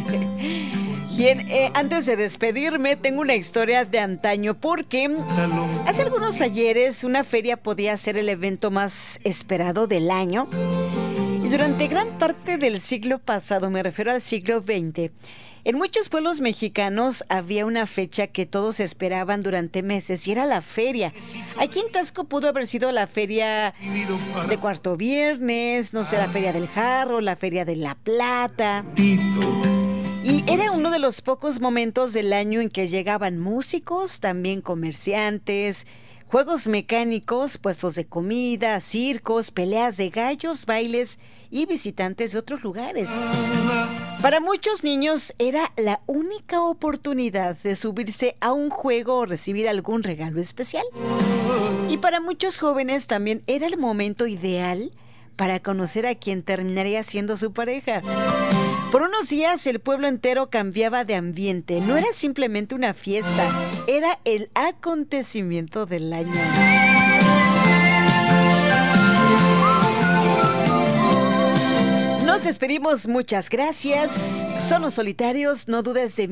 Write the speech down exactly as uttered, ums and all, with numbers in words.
Bien, eh, antes de despedirme, tengo una historia de antaño porque hace algunos ayeres una feria podía ser el evento más esperado del año. Y durante gran parte del siglo pasado, me refiero al siglo veinte, en muchos pueblos mexicanos había una fecha que todos esperaban durante meses y era la feria. Aquí en Taxco pudo haber sido la feria de Cuarto Viernes, no sé, la feria del Jarro, la feria de La Plata. Y era uno de los pocos momentos del año en que llegaban músicos, también comerciantes, juegos mecánicos, puestos de comida, circos, peleas de gallos, bailes y visitantes de otros lugares. Para muchos niños era la única oportunidad de subirse a un juego o recibir algún regalo especial. Y para muchos jóvenes también era el momento ideal para conocer a quien terminaría siendo su pareja. Por unos días el pueblo entero cambiaba de ambiente. No era simplemente una fiesta, era el acontecimiento del año. Nos despedimos, muchas gracias. Son los solitarios, no dudes de